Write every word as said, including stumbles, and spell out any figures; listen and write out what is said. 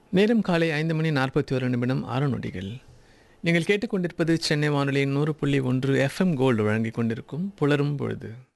நேரம் காலை ஐந்து மணி நாற்பத்தி ஒரு நிமிடம் ஆறு நொடிகள். நீங்கள் கேட்டுக்கொண்டிருப்பது சென்னை வானொலியின் நூறு புள்ளி ஒன்று எஃப்எம் கோல்டு வழங்கிக் கொண்டிருக்கும் புலரும் பொழுது.